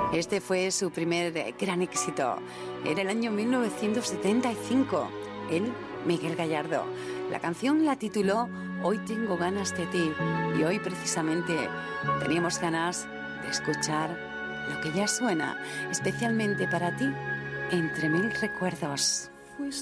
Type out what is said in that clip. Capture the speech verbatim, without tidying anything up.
Este fue su primer gran éxito. Era el año mil novecientos setenta y cinco. Él, Miguel Gallardo. La canción la tituló Hoy tengo ganas de ti. Y hoy precisamente teníamos ganas de escuchar lo que ya suena, especialmente para ti, Entre mil recuerdos.